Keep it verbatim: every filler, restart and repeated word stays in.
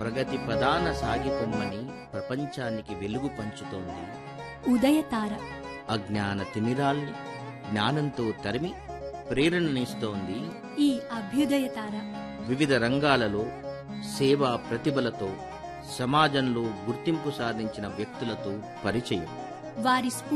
ప్రగతి ప్రధాన సాగిపొమ్మని ప్రపంచానికి వెలుగు పంచుతోంది. ఉదయతార అజ్ఞాన తిమిరాల్ని జ్ఞానంతో తరిమి ప్రేరణనిస్తోంది. ఈ అభ్యుదయతార వివిధ రంగాలలో సేవా ప్రతిభలతో సమాజంలో గుర్తింపు సాధించిన వ్యక్తులతో పరిచయం. వారి